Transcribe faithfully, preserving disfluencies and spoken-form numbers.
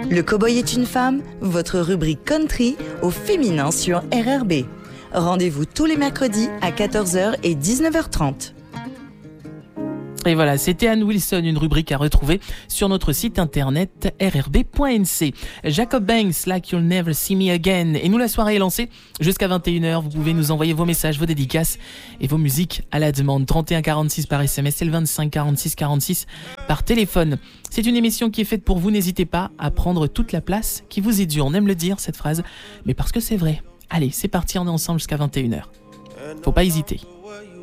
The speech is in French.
Le Cowboy est une femme, votre rubrique country au féminin sur R R B. Rendez-vous tous les mercredis à quatorze heures et dix-neuf heures trente. Et voilà, c'était Anne Wilson, une rubrique à retrouver sur notre site internet r r b point n c. Jacob Banks, Like You'll Never See Me Again. Et nous, la soirée est lancée jusqu'à vingt et une heures. Vous pouvez nous envoyer vos messages, vos dédicaces et vos musiques à la demande. trente et un quarante-six par S M S et le vingt-cinq quarante-six quarante-six par téléphone. C'est une émission qui est faite pour vous. N'hésitez pas à prendre toute la place qui vous est due. On aime le dire, cette phrase, mais parce que c'est vrai. Allez, c'est parti, on est ensemble jusqu'à vingt et une heures. Faut pas hésiter.